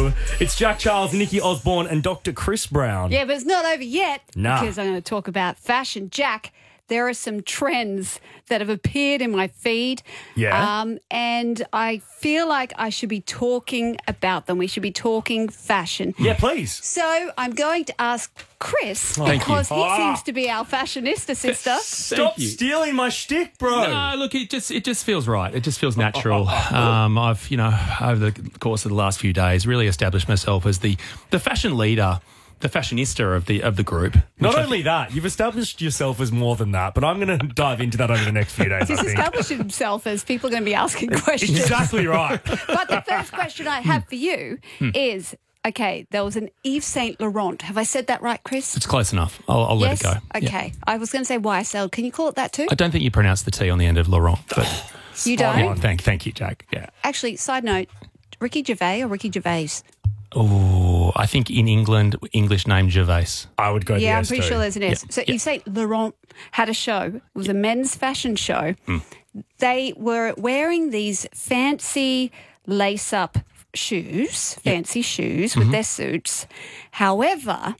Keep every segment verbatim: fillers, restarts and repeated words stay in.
show. It's Jack Charles, Nikki Osborne and Doctor Chris Brown. Yeah, but it's not over yet. Nah. Because I'm going to talk about fashion. Jack, there are some trends that have appeared in my feed. Yeah. Um, and I feel like I should be talking about them. We should be talking fashion. Yeah, please. So I'm going to ask Chris, Thank you. because he Ah. seems to be our fashionista sister. Stop you. stealing my shtick, bro. No, look, it just it just feels right. It just feels natural. Um, I've, you know, over the course of the last few days, really established myself as the the fashion leader, the fashionista of the of the group. Not which I only that, you've established yourself as more than that, but I'm going to dive into that over the next few days, I He's think. established himself as people are going to be asking questions. Exactly right. But the first question I have for you is, okay, there was an Yves Saint Laurent. Have I said that right, Chris? It's close enough. I'll, I'll yes? let it go. Okay. Yeah. I was going to say Y S L. Can you call it that too? I don't think you pronounce the T on the end of Laurent, but You Spot don't? on. thank thank you, Jack. Yeah. Actually, side note, Ricky Gervais or Ricky Gervais? Oh, I think in England, English name Gervais. I would go Yeah, the I'm S pretty too. sure there's an S. So Yeah. Yves Saint Laurent had a show. It was a men's fashion show. They were wearing these fancy lace-up shoes, fancy shoes with their suits. However,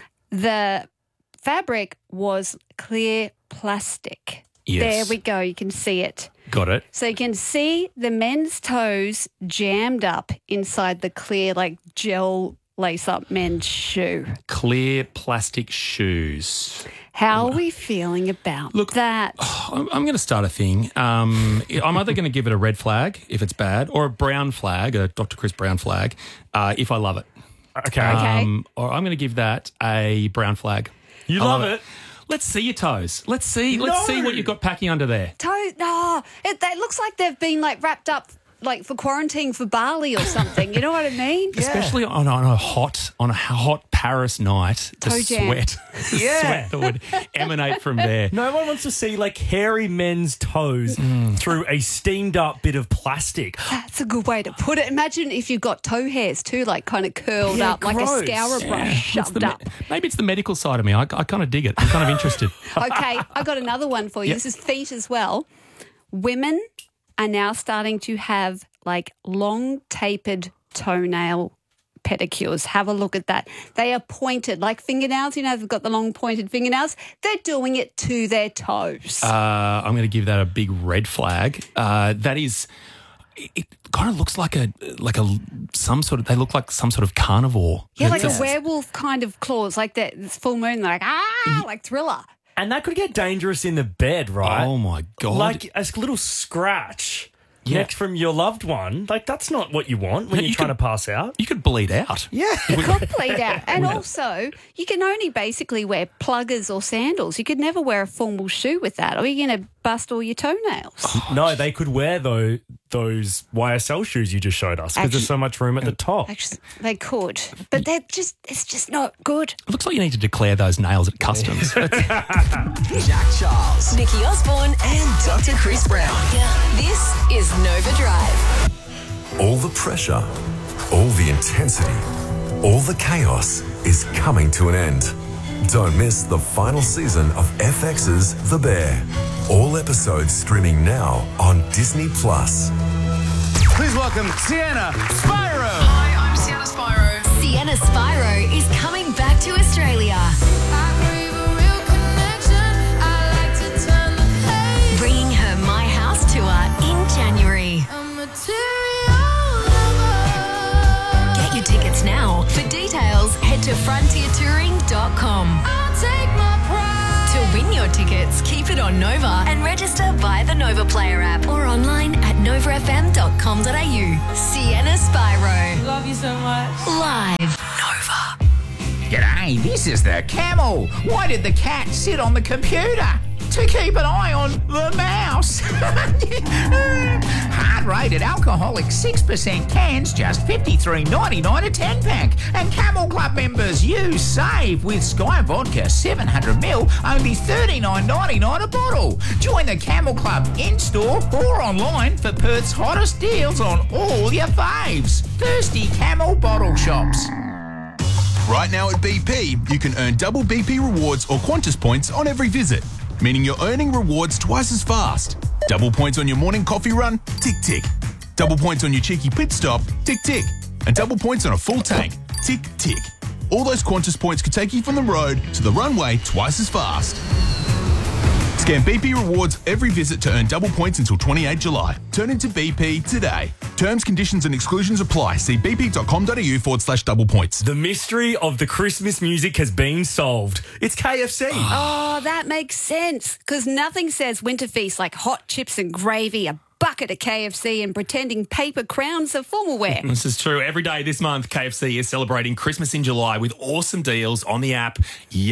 the fabric was clear plastic. Yes. There we go. You can see it. Got it. So you can see the men's toes jammed up inside the clear, like gel lace-up men's shoe. Clear plastic shoes. How are we feeling about Look, that? I'm, I'm going to start a thing. Um, I'm either going to give it a red flag if it's bad, or a brown flag, a Doctor Chris Brown flag, uh, if I love it. Okay. Okay. Um, or I'm going to give that a brown flag. You I love it. Let's see your toes. Let's see. Let's No. see what you've got packing under there. Toes? No, it, it looks like they've been like wrapped up like for quarantine for Bali or something. You know what I mean? Especially on, on a hot on a hot Paris night, the Toe jam. sweat, the Yeah. sweat that would emanate from there. No one wants to see like hairy men's toes through a steamed up bit of plastic. That's a good way to put it. Imagine if you've got toe hairs too, like kind of curled Yeah, up, like gross. a scour brush Yeah, it's shoved the me- up. Maybe it's the medical side of me. I, I kind of dig it. I'm kind of interested. Okay, I got another one for you. Yep. This is feet as well. Women are now starting to have like long tapered toenail pedicures. Have a look at that. They are pointed like fingernails. You know, they've got the long pointed fingernails. They're doing it to their toes. Uh, I'm going to give that a big red flag. Uh, that is, it, it kind of looks like a like a some sort of. They look like some sort of carnivore. yeah, like It's a werewolf kind of claws, like that. It's full moon, like ah, like Thriller. And that could get dangerous in the bed, right? Oh my god! Like a little scratch Yeah. next from your loved one. Like that's not what you want when No, you're you trying could- to pass out. you could bleed out. Yeah. Could bleed out. And also, you can only basically wear pluggers or sandals. You could never wear a formal shoe with that, or you're going to bust all your toenails. No, they could wear though those Y S L shoes you just showed us because Actually- there's so much room at the top. Actually, they could, but they're just, it's just not good. It looks like you need to declare those nails at customs. Jack Charles Nikki Osborne and Doctor Chris Brown. This is Nova Drive. All the pressure, all the intensity, all the chaos is coming to an end. Don't miss the final season of F X's The Bear. All episodes streaming now on Disney Plus. Please welcome Sienna Spyro. Hi, I'm Sienna Spyro. Sienna Spyro is coming back to Australia. Bringing her My House tour in January. Get your tickets now. For details, head to frontier touring dot com. To win your tickets, keep it on Nova and register via the Nova Player app or online at nova f m dot com dot a u. Sienna Spyro. Love you so much. Live. Nova. G'day, this is the camel. Why did the cat sit on the computer? To keep an eye on the mouse. Hard-rated alcoholic six percent cans, just fifty-three ninety-nine a ten-pack. And Camel Club members, you save with Sky Vodka seven hundred mil, only thirty-nine ninety-nine a bottle. Join the Camel Club in-store or online for Perth's hottest deals on all your faves. Thirsty Camel bottle shops. Right now at B P, you can earn double B P rewards or Qantas points on every visit, meaning you're earning rewards twice as fast. Double points on your morning coffee run? Tick, tick. Double points on your cheeky pit stop? Tick, tick. and double points on a full tank. Tick, tick. All those Qantas points could take you from the road to the runway twice as fast. Scan B P Rewards every visit to earn double points until twenty-eighth of July. Turn into B P today. Terms, conditions and exclusions apply. See bp.com.au forward slash double points. The mystery of the Christmas music has been solved. It's K F C. Oh, that makes sense. Because nothing says winter feast like hot chips and gravy, a bucket of K F C and pretending paper crowns are formal wear. This is true. Every day this month, K F C is celebrating Christmas in July with awesome deals on the app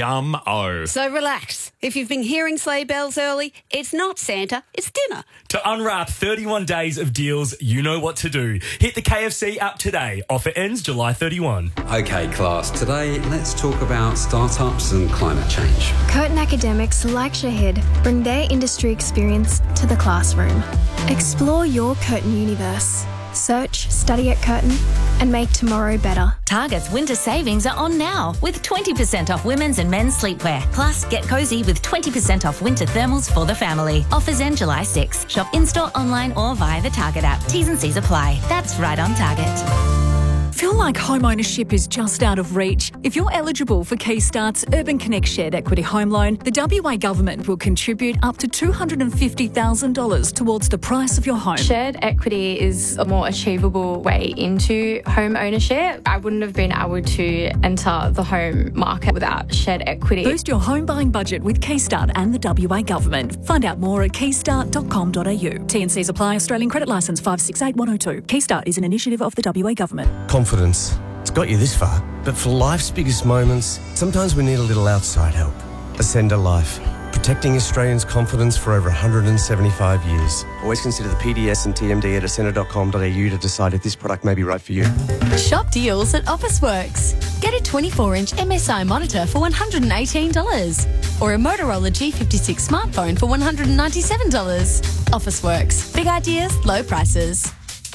Yum-O. So relax. If you've been hearing sleigh bells early, it's not Santa, it's dinner. To unwrap thirty-one days of deals, you know what to do. Hit the K F C app today. Offer ends July thirty-first. Okay, class. Today, let's talk about startups and climate change. Curtin academics like Shahid bring their industry experience to the classroom. Explore your Curtin universe. Search, study at Curtin, and make tomorrow better. Target's winter savings are on now with twenty percent off women's and men's sleepwear. Plus, get cosy with twenty percent off winter thermals for the family. Offers end July sixth. Shop in-store, online or via the Target app. T's and C's apply. That's right on Target. Feel like home ownership is just out of reach? If you're eligible for Keystart's Urban Connect Shared Equity Home Loan, the W A Government will contribute up to two hundred fifty thousand dollars towards the price of your home. Shared equity is a more achievable way into home ownership. I wouldn't have been able to enter the home market without shared equity. Boost your home buying budget with Keystart and the W A Government. Find out more at keystart dot com dot a u. T and C's apply. Australian Credit Licence five six eight one oh two. Keystart is an initiative of the W A Government. Confidence. It's got you this far, but for life's biggest moments, sometimes we need a little outside help. Ascender Life, protecting Australians' confidence for over one hundred seventy-five years. Always consider the P D S and T M D at ascender dot com dot a u to decide if this product may be right for you. Shop deals at Officeworks. Get a twenty-four inch M S I monitor for one hundred eighteen dollars or a Motorola G fifty-six smartphone for one hundred ninety-seven dollars. Officeworks. Big ideas, low prices.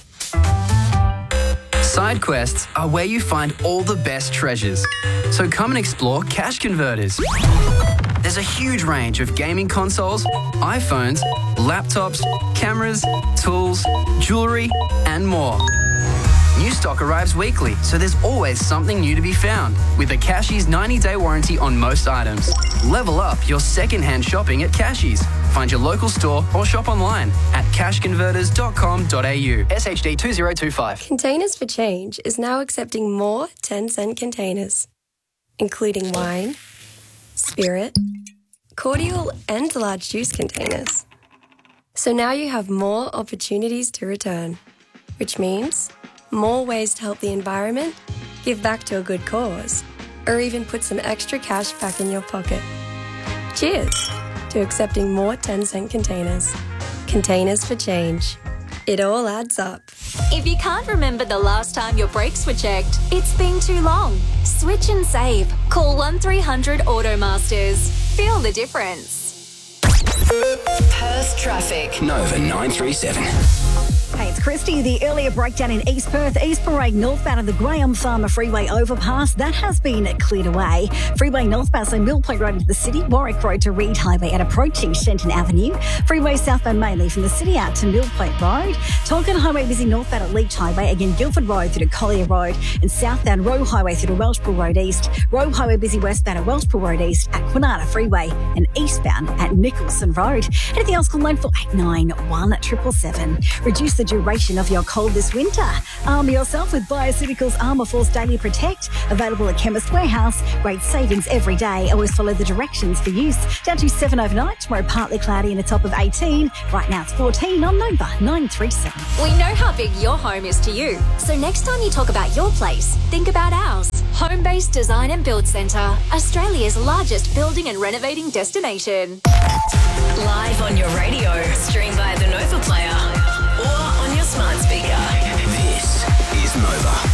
Side quests are where you find all the best treasures. So come and explore Cash Converters. There's a huge range of gaming consoles, iPhones, laptops, cameras, tools, jewellery, and more. New stock arrives weekly, so there's always something new to be found. With a Cashies ninety day warranty on most items. Level up your second-hand shopping at Cashies. Find your local store or shop online at cash converters dot com dot a u. S H D two zero two five. Containers for Change is now accepting more ten cent containers, including wine, spirit, cordial and large juice containers. So now you have more opportunities to return, which means more ways to help the environment, give back to a good cause, or even put some extra cash back in your pocket. Cheers to accepting more ten cent containers. Containers for Change. It all adds up. If you can't remember the last time your brakes were checked, it's been too long. Switch and save. Call one three hundred Automasters. Feel the difference. Perth traffic. Nova nine three seven. Hey, it's Christy. The earlier breakdown in East Perth, East Parade northbound of the Graham Farmer Freeway overpass, that has been cleared away. Freeway northbound, so Mill Point Road into the city, Warwick Road to Reed Highway and approaching Shenton Avenue. Freeway southbound mainly from the city out to Mill Point Road. Tonkin Highway busy northbound at Leach Highway, again Guildford Road through to Collier Road, and southbound Roe Highway through to Welshpool Road East. Roe Highway busy westbound at Welshpool Road East, at Quinana Freeway, and eastbound at Nicholson Road. Anything else, call nine four eight nine one seven seven seven. Reduce the duration of your cold this winter. Arm yourself with Bioceuticals Armour Force Daily Protect. Available at Chemist Warehouse. Great savings every day. Always follow the directions for use. Down to seven overnight. Tomorrow partly cloudy and a top of eighteen. Right now it's fourteen on Nova nine three seven. We know how big your home is to you. So next time you talk about your place, think about ours. Home-based Design and Build Centre, Australia's largest building and renovating destination. Live on your radio, stream by the Nova Player, or on your smart speaker. This is Nova.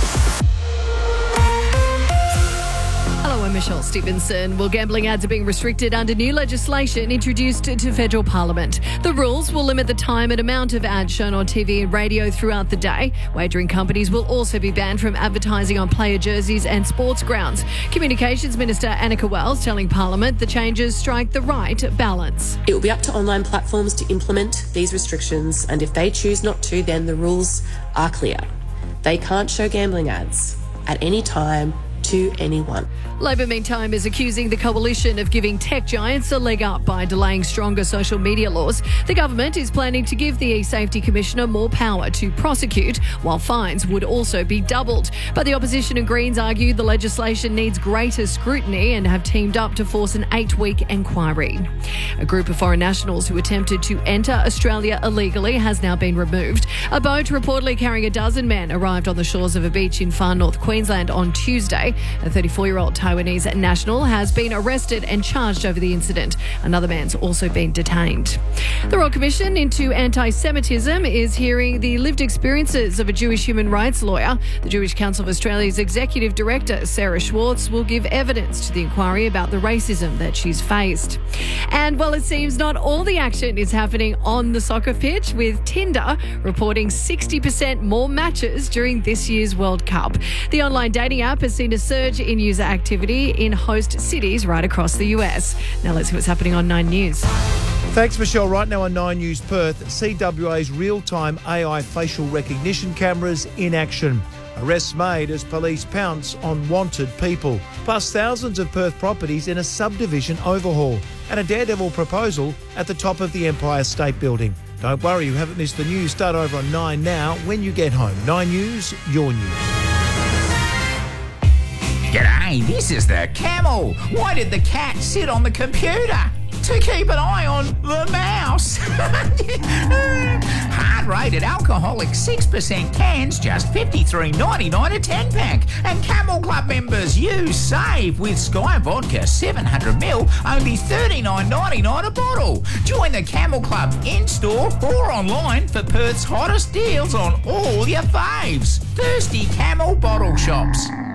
Hello, I'm Michelle Stevenson. Well, gambling ads are being restricted under new legislation introduced to federal parliament. The rules will limit the time and amount of ads shown on T V and radio throughout the day. Wagering companies will also be banned from advertising on player jerseys and sports grounds. Communications Minister Annika Wells telling Parliament the changes strike the right balance. It will be up to online platforms to implement these restrictions, and if they choose not to, then the rules are clear. They can't show gambling ads at any time to anyone. Labor, meantime, is accusing the coalition of giving tech giants a leg up by delaying stronger social media laws. The government is planning to give the E-Safety Commissioner more power to prosecute, while fines would also be doubled. But the opposition and Greens argue the legislation needs greater scrutiny and have teamed up to force an eight-week inquiry. A group of foreign nationals who attempted to enter Australia illegally has now been removed. A boat reportedly carrying a dozen men arrived on the shores of a beach in far north Queensland on Tuesday. A thirty-four-year-old Taiwanese national has been arrested and charged over the incident. Another man's also been detained. The Royal Commission into Anti-Semitism is hearing the lived experiences of a Jewish human rights lawyer. The Jewish Council of Australia's Executive Director, Sarah Schwartz, will give evidence to the inquiry about the racism that she's faced. And well, it seems not all the action is happening on the soccer pitch, with Tinder reporting sixty percent more matches during this year's World Cup. The online dating app has seen a surge in user activity in host cities right across the U S. Now let's see what's happening on Nine News. Thanks, Michelle. Right now on Nine News Perth, C W A's real-time A I facial recognition cameras in action. Arrests made as police pounce on wanted people. Plus thousands of Perth properties in a subdivision overhaul. And a daredevil proposal at the top of the Empire State Building. Don't worry, you haven't missed the news. Start over on Nine now when you get home. Nine News, your news. G'day, this is the Camel. Why did the cat sit on the computer? To keep an eye on the mouse. Hard-rated alcoholic six percent cans, just fifty-three ninety-nine a ten-pack. And Camel Club members, you save with Sky Vodka seven hundred milliliters, only thirty-nine ninety-nine a bottle. Join the Camel Club in-store or online for Perth's hottest deals on all your faves. Thirsty Camel bottle shops.